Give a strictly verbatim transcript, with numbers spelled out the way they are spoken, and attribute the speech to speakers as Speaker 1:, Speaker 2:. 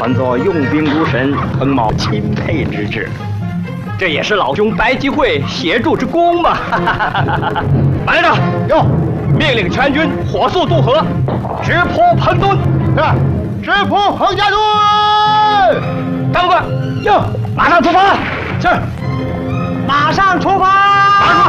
Speaker 1: 传作用兵如神，彭某钦佩之至。这也是老兄白集会协助之功嘛。来人，哟，命令全军火速渡河，直扑彭墩。是，直扑彭家墩。张官，哟，马上出发。是，马上出发。